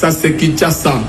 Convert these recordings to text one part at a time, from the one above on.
Ça, c'est Kinshasa.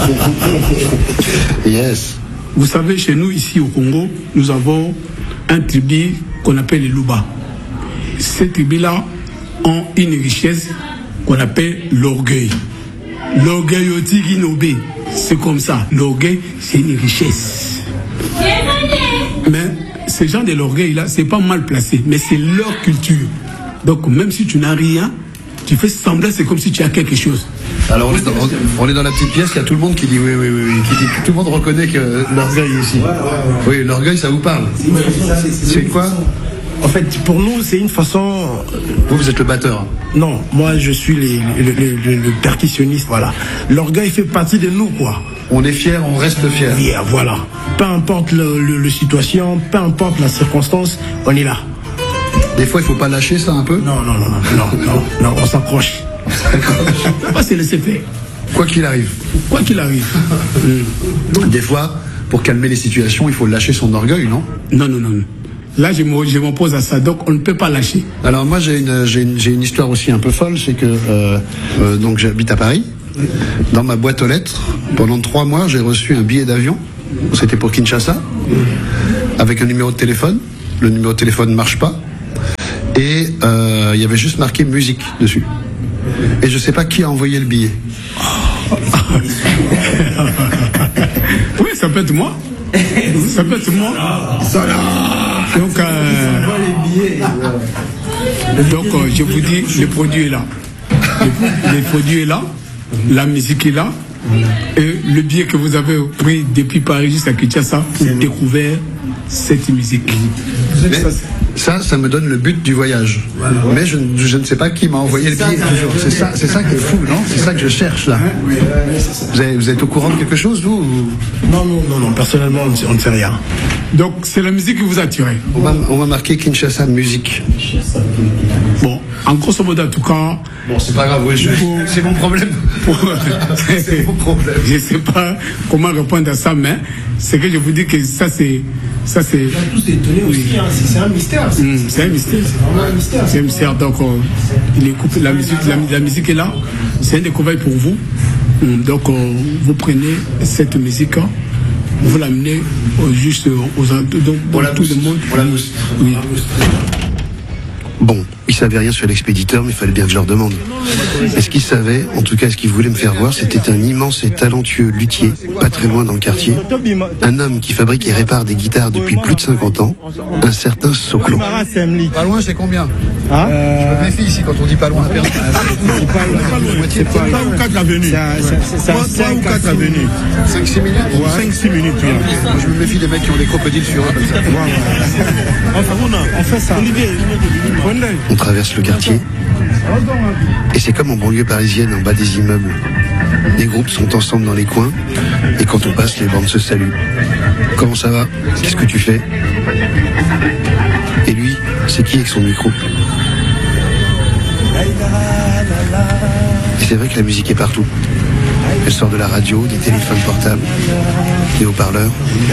Yes. Vous savez, chez nous, ici au Congo, nous avons un tribu qu'on appelle les Luba. Ces tribus-là ont une richesse qu'on appelle l'orgueil. L'orgueil au Tiginobe, c'est comme ça. L'orgueil, c'est une richesse. Mais ces gens de l'orgueil-là, c'est pas mal placé, mais c'est leur culture. Donc, même si tu n'as rien, tu fais semblant, c'est comme si tu as quelque chose. Alors on est dans la petite pièce, il y a tout le monde qui dit oui, qui dit, tout le monde reconnaît que l'orgueil est ici. Oui, l'orgueil, ça vous parle. C'est quoi? En fait, pour nous, c'est une façon... Vous êtes le batteur. Non, moi, je suis le percussionniste, voilà. L'orgueil fait partie de nous, quoi. On est fiers, on reste fiers. Yeah, voilà. Peu importe la situation, peu importe la circonstance, on est là. Des fois, il faut pas lâcher ça un peu? Non, on s'accroche. Pas se laisser faire. Quoi qu'il arrive. Quoi qu'il arrive. Des fois, pour calmer les situations, il faut lâcher son orgueil, non? Non. Là, je m'oppose à ça, donc on ne peut pas lâcher. Alors moi, j'ai une histoire aussi un peu folle, c'est que donc j'habite à Paris. Dans ma boîte aux lettres, pendant 3 mois, j'ai reçu un billet d'avion. C'était pour Kinshasa, avec un numéro de téléphone. Le numéro de téléphone ne marche pas. Et il y avait juste marqué musique dessus. Et je sais pas qui a envoyé le billet. Oui, ça peut être moi. Ça peut être moi. Donc, je vous dis, le produit est là. Le produit est là, la musique est là, et le billet que vous avez pris depuis Paris jusqu'à Kinshasa pour découvrir cette musique. Mais ça me donne le but du voyage. Mais je ne sais pas qui m'a envoyé le billet. C'est ça qui est fou, non? C'est ça que je cherche là. Vous êtes au courant de quelque chose, vous? Non, personnellement, on ne sait rien. Donc, c'est la musique qui vous a attiré. On m'a marqué Kinshasa musique. Bon, en grosso modo, en tout cas... Bon, c'est pas grave, c'est mon problème. C'est mon problème. Je ne sais pas comment répondre à ça, mais c'est que je vous dis que ça, c'est... On va tous étonner aussi, hein. C'est un mystère. C'est un mystère. C'est vraiment un mystère. C'est un mystère. Donc, la musique est là. C'est un découvert pour vous. Donc, vous prenez cette musique, vous l'amenez juste aux alentours. Pour tout le monde. Pour la mousse. Oui. Bon, ils savaient rien sur l'expéditeur, mais il fallait bien que je leur demande. Et ce qu'ils savaient, en tout cas ce qu'ils voulaient me faire voir, c'était un immense et talentueux luthier, pas très loin dans le quartier. Un homme qui fabrique et répare des guitares depuis plus de 50 ans, un certain Soclo. Pas loin, c'est combien? Je me méfie ici quand on dit pas loin. C'est pas où 4 avenues. C'est 3 ou 4 avenues. 5-6 minutes? 5-6 minutes, oui. Moi, je me méfie des mecs qui ont des crocodiles sur eux. On fait ça. On traverse le quartier et c'est comme en banlieue parisienne, en bas des immeubles. Les groupes sont ensemble dans les coins et quand on passe, les bandes se saluent. Comment ça va? Qu'est-ce que tu fais? Et lui, c'est qui avec son micro? Et c'est vrai que la musique est partout. Elle sort de la radio, des téléphones portables, des haut-parleurs.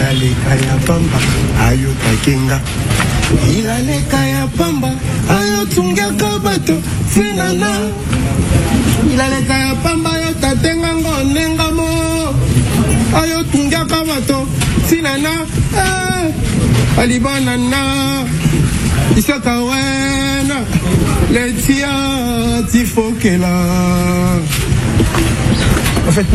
En fait,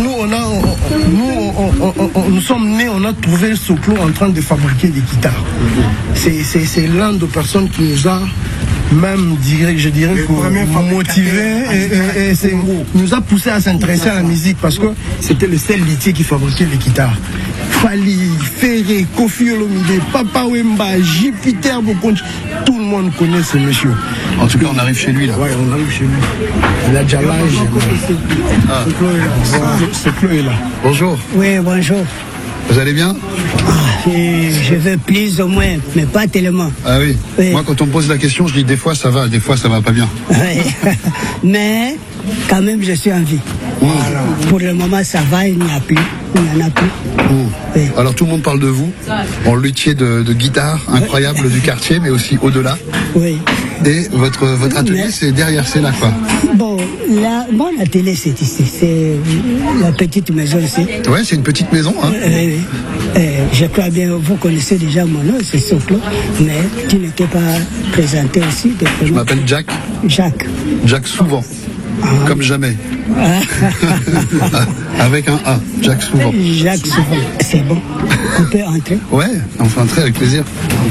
nous sommes nés, on a trouvé Soclo en train de fabriquer des guitares. C'est l'un des personnes qui nous a même, je dirais, motivé et nous a poussé à s'intéresser à la musique parce que c'était le seul luthier qui fabriquait les guitares. Fali, Ferré, Kofi Olomide, Papa Wemba, Jupiter Bokonch, tout le monde connaît ce monsieur. En tout cas, on arrive chez lui là. Ouais, on arrive chez lui. Il a déjà l'âge. Soclo est là. Bonjour. Oui, bonjour. Vous allez bien? Je vais plus ou moins, mais pas tellement. Ah oui. Oui. Moi, quand on me pose la question, je dis des fois ça va pas bien. Oui. Mais quand même, je suis en vie. Pour le moment, ça va, il n'y en a plus. Oui. Alors tout le monde parle de vous, en luthier de guitare incroyable du quartier, mais aussi au-delà. Oui. Et votre atelier, c'est derrière, c'est là, quoi. Bon, mon atelier, c'est ici. C'est la petite maison ici. Ouais, c'est une petite maison, hein. Je crois bien, vous connaissez déjà mon nom, c'est Soclo, mais tu n'étais pas présenté aussi. Je m'appelle Jack. Jacques. Jack souvent. Comme jamais. Avec un A. Jack souvent. Jacques souvent. C'est bon. On peut entrer? Ouais, on peut entrer avec plaisir.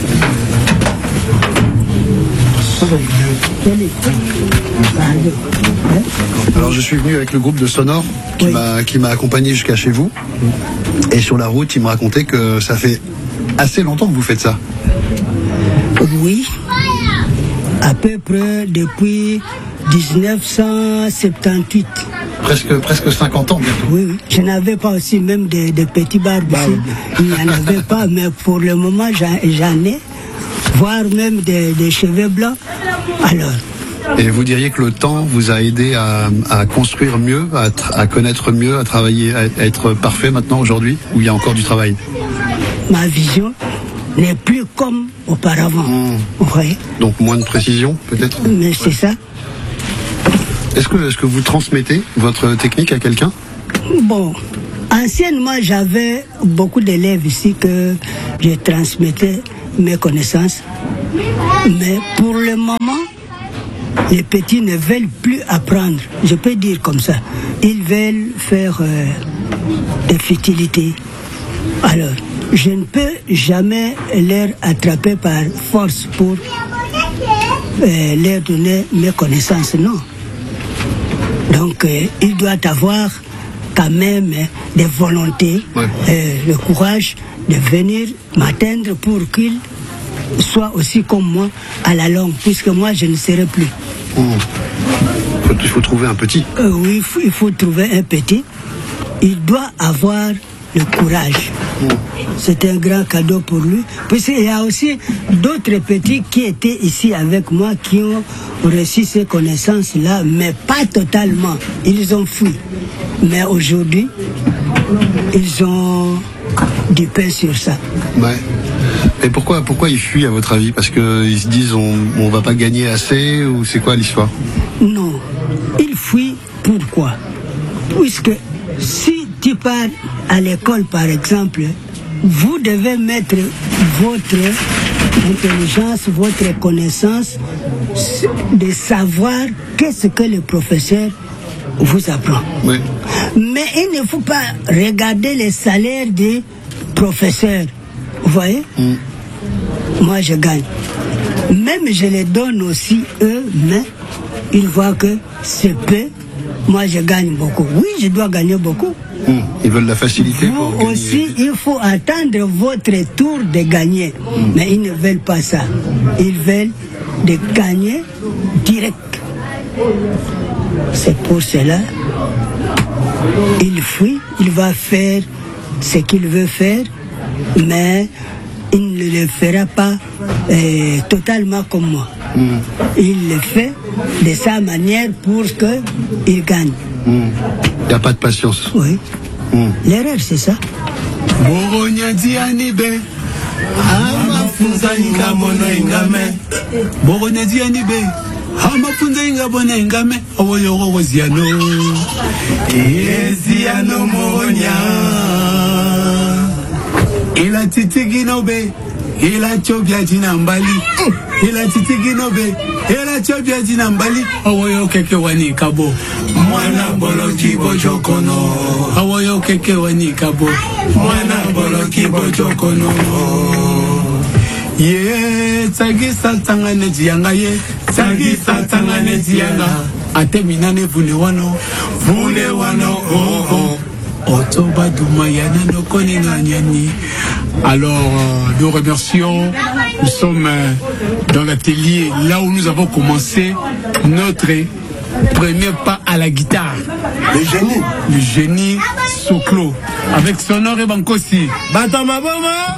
Alors je suis venu avec le groupe de Sonore qui m'a accompagné jusqu'à chez vous. Et sur la route, il me racontait que ça fait assez longtemps que vous faites ça. Oui. À peu près depuis 1978. Presque 50 ans bientôt. Oui. Je n'avais pas aussi même des petits barbes ici. Il n'y en avait pas, mais pour le moment, j'en ai. Voire même des cheveux blancs. Alors. Et vous diriez que le temps vous a aidé à construire mieux, à connaître mieux, à travailler, à être parfait maintenant aujourd'hui, ou il y a encore du travail? Ma vision n'est plus comme auparavant. Vous voyez? Donc moins de précision, peut-être? Mais c'est ça. Est-ce que vous transmettez votre technique à quelqu'un? Bon, anciennement, j'avais beaucoup d'élèves ici que je transmettais mes connaissances. Mais pour le moment, les petits ne veulent plus apprendre. Je peux dire comme ça. Ils veulent faire des futilités. Alors, je ne peux jamais leur attraper par force pour leur donner mes connaissances, non. Donc, il doit avoir quand même des volontés, le courage de venir m'atteindre pour qu'il soit aussi comme moi à la longue, puisque moi je ne serai plus. Il faut trouver un petit. Oui, il faut trouver un petit. Il doit avoir le courage. C'est un grand cadeau pour lui. Puisqu'il y a aussi d'autres petits qui étaient ici avec moi, qui ont reçu ces connaissances-là, mais pas totalement. Ils ont fui. Mais aujourd'hui, ils ont du pain sur ça. Ouais. Et pourquoi ils fuient à votre avis? Parce qu'ils se disent on va pas gagner assez, ou c'est quoi l'histoire? Non, ils fuient pourquoi? Puisque si tu pars à l'école par exemple, vous devez mettre votre intelligence, votre connaissance de savoir qu'est-ce que le professeur vous apprend. Oui. Mais il ne faut pas regarder les salaires des professeurs. Vous voyez? Moi, je gagne. Même je les donne aussi, eux, mais ils voient que c'est peu. Moi, je gagne beaucoup. Oui, je dois gagner beaucoup. Ils veulent la facilité vous pour gagner. aussi, il faut attendre votre tour de gagner. Mais ils ne veulent pas ça. Ils veulent de gagner direct. C'est pour cela, il fuit, il va faire ce qu'il veut faire, mais il ne le fera pas totalement comme moi. Il le fait de sa manière pour qu'il gagne. Il n'y a pas de patience. Oui. L'erreur, c'est ça. Amafunza ingabona ingame owoyoko woziano eziano monya ila titiginobe ila chobya jinambali ila titiginobe ila chobya jinambali owoyokeke wani kabo mwana boloki bojokono owoyokeke wani kabo mwana boloki bojokono ye tsagisa tsangane jiyanga ye tsagisa tsangane jiyanga ateminane vune wano otoba duma yana no koninga nyani. Alors nous remercions, nous sommes dans l'atelier là où nous avons commencé notre premier pas à la guitare, le génie Soclo avec Sonore et Bankosi.